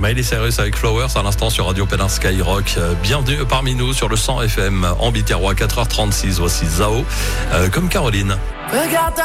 Miley Cyrus avec Flowers à l'instant sur Radio Pénin Skyrock. Bienvenue parmi nous sur le 100 FM en Biterrois, 4h36. Voici Zao, comme Caroline. Regarde